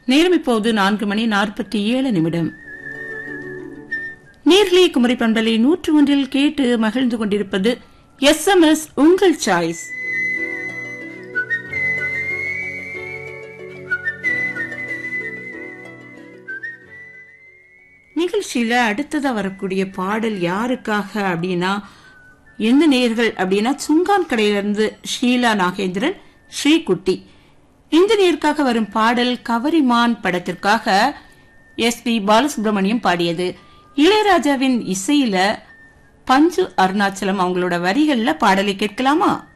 நேரம் இப்போது 4:47. நேர்லி குமரி பண்பலை 101 கேட்டு மகிழ்ந்து கொண்டிருப்பது SMS உங்கள் சாய்ஸ். நிகழ்ச்சியில அடுத்ததா வரக்கூடிய பாடல் யாருக்காக அப்படின்னா, எந்த நேயர்கள் அப்படின்னா, சுங்கான் கடையிலிருந்து ஷீலா நாகேந்திரன், ஸ்ரீகுட்டி. இந்த நேருக்காக வரும் பாடல் கவரிமான் படத்திற்காக SP பாலசுப்ரமணியம் பாடியது. இளையராஜாவின் இசையில பஞ்சு அருணாச்சலம் அவங்களோட வரிகள்ல பாடலை கேட்கலாமா?